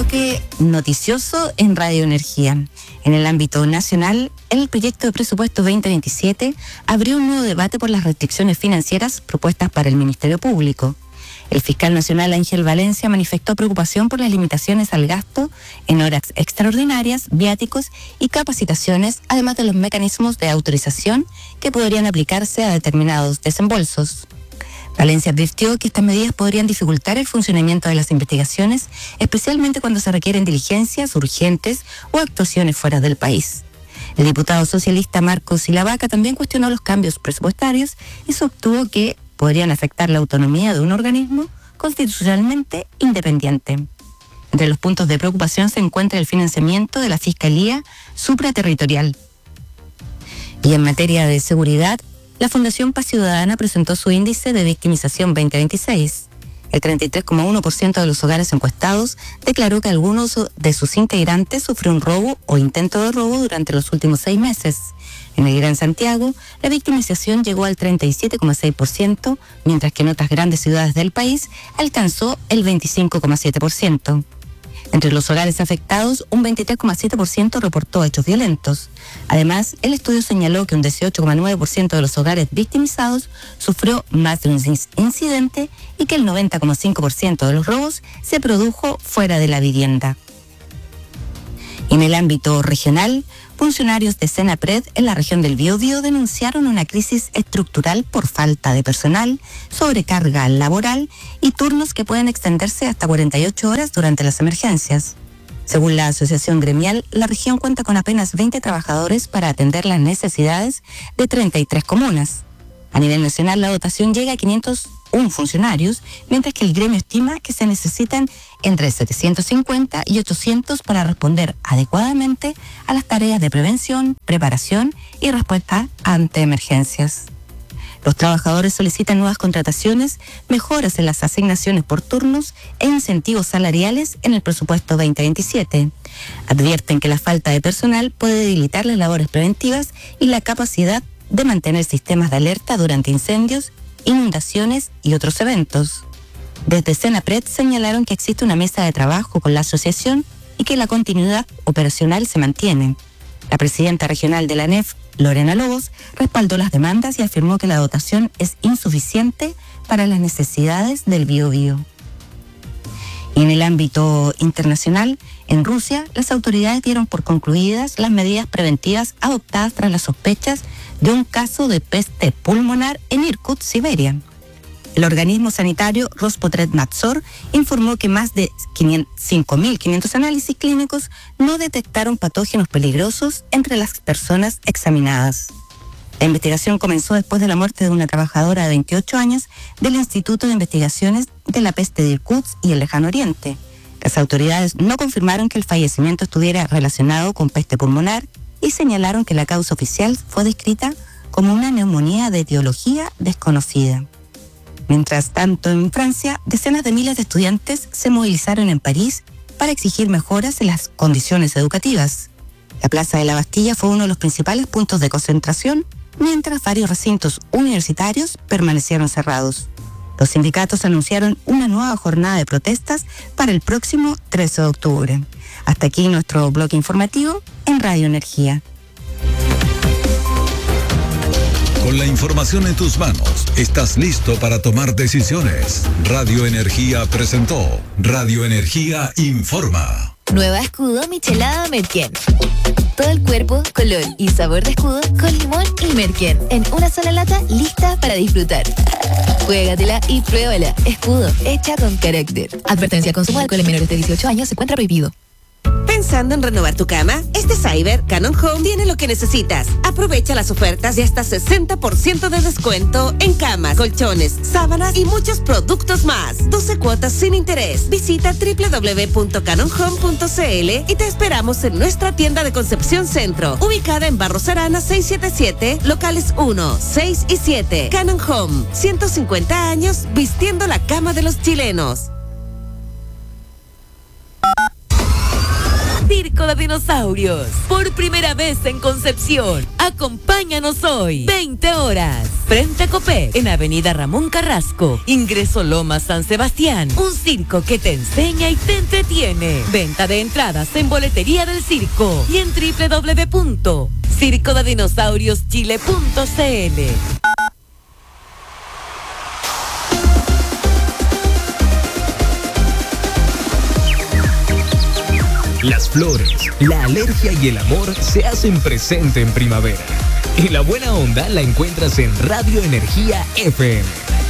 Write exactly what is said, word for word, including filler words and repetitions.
bloque noticioso en Radio Energía. En el ámbito nacional, el proyecto de presupuesto veinte veintisiete abrió un nuevo debate por las restricciones financieras propuestas para el Ministerio Público. El fiscal nacional Ángel Valencia manifestó preocupación por las limitaciones al gasto en horas extraordinarias, viáticos y capacitaciones, además de los mecanismos de autorización que podrían aplicarse a determinados desembolsos. Valencia advirtió que estas medidas podrían dificultar el funcionamiento de las investigaciones, especialmente cuando se requieren diligencias urgentes o actuaciones fuera del país. El diputado socialista Marcos Silavaca también cuestionó los cambios presupuestarios y sostuvo que podrían afectar la autonomía de un organismo constitucionalmente independiente. Entre los puntos de preocupación se encuentra el financiamiento de la Fiscalía Supraterritorial. Y en materia de seguridad, la Fundación Paz Ciudadana presentó su índice de victimización veinte veintiséis. El treinta y tres coma uno por ciento de los hogares encuestados declaró que algunos de sus integrantes sufrió un robo o intento de robo durante los últimos seis meses. En el Gran Santiago, la victimización llegó al treinta y siete coma seis por ciento, mientras que en otras grandes ciudades del país alcanzó el veinticinco coma siete por ciento. Entre los hogares afectados, un veintitrés coma siete por ciento reportó hechos violentos. Además, el estudio señaló que un dieciocho coma nueve por ciento de los hogares victimizados sufrió más de un incidente y que el noventa coma cinco por ciento de los robos se produjo fuera de la vivienda. En el ámbito regional, funcionarios de Senapred en la región del Biobío denunciaron una crisis estructural por falta de personal, sobrecarga laboral y turnos que pueden extenderse hasta cuarenta y ocho horas durante las emergencias. Según la asociación gremial, la región cuenta con apenas veinte trabajadores para atender las necesidades de treinta y tres comunas. A nivel nacional, la dotación llega a quinientos uno funcionarios, mientras que el gremio estima que se necesitan entre setecientos cincuenta y ochocientos para responder adecuadamente a las tareas de prevención, preparación y respuesta ante emergencias. Los trabajadores solicitan nuevas contrataciones, mejoras en las asignaciones por turnos e incentivos salariales en el presupuesto veinte veintisiete. Advierten que la falta de personal puede debilitar las labores preventivas y la capacidad de mantener sistemas de alerta durante incendios, inundaciones y otros eventos. Desde Senapred señalaron que existe una mesa de trabajo con la asociación y que la continuidad operacional se mantiene. La presidenta regional de la A N E F, Lorena Lobos, respaldó las demandas y afirmó que la dotación es insuficiente para las necesidades del Biobío. Y en el ámbito internacional, en Rusia, las autoridades dieron por concluidas las medidas preventivas adoptadas tras las sospechas de un caso de peste pulmonar en Irkutsk, Siberia. El organismo sanitario Rospotrebnadzor informó que más de cinco mil quinientos análisis clínicos no detectaron patógenos peligrosos entre las personas examinadas. La investigación comenzó después de la muerte de una trabajadora de veintiocho años del Instituto de Investigaciones de la Peste de Irkutsk y el Lejano Oriente. Las autoridades no confirmaron que el fallecimiento estuviera relacionado con peste pulmonar y señalaron que la causa oficial fue descrita como una neumonía de etiología desconocida. Mientras tanto, en Francia, decenas de miles de estudiantes se movilizaron en París para exigir mejoras en las condiciones educativas. La Plaza de la Bastilla fue uno de los principales puntos de concentración, mientras varios recintos universitarios permanecieron cerrados. Los sindicatos anunciaron una nueva jornada de protestas para el próximo trece de octubre. Hasta aquí nuestro bloque informativo en Radio Energía. Con la información en tus manos, estás listo para tomar decisiones. Radio Energía presentó Radio Energía Informa. Nueva escudo michelada Merquén. Todo el cuerpo, color y sabor de escudo con limón y merquén en una sola lata lista para disfrutar. Juégatela y pruébala. Escudo, hecha con carácter. Advertencia: consumo de alcohol en menores de dieciocho años se encuentra prohibido. ¿Pensando en renovar tu cama? Este Cyber Canon Home tiene lo que necesitas. Aprovecha las ofertas de hasta sesenta por ciento de descuento en camas, colchones, sábanas y muchos productos más. doce cuotas sin interés. Visita doble u doble u doble u punto canon home punto c l y te esperamos en nuestra tienda de Concepción Centro, ubicada en Barros Arana seiscientos setenta y siete, locales uno, seis y siete. Canon Home, ciento cincuenta años vistiendo la cama de los chilenos. Circo de Dinosaurios. Por primera vez en Concepción. Acompáñanos hoy, veinte horas. Frente a Copec, en Avenida Ramón Carrasco. Ingreso Loma San Sebastián. Un circo que te enseña y te entretiene. Venta de entradas en boletería del circo y en doble u doble u doble u punto circo de dinosaurios chile punto c l. Las flores, la alergia y el amor se hacen presente en primavera. Y la buena onda la encuentras en Radio Energía F M.